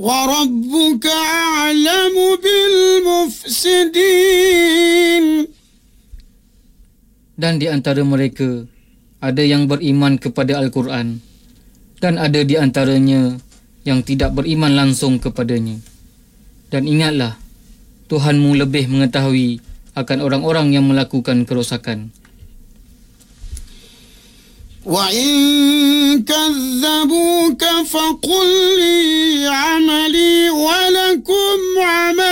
وَرَبُّكَ أَعْلَمُ بِالْمُفْسِدِينَ. Dan di antara mereka ada yang beriman kepada Al-Quran dan ada di antaranya yang tidak beriman langsung kepadanya. Dan ingatlah, Tuhanmu lebih mengetahui akan orang-orang yang melakukan kerosakan. وَإِن كَذَّبُوكَ فَقُلْ لِي عَمَلِي وَلَكُمْ عَمَلُكُمْ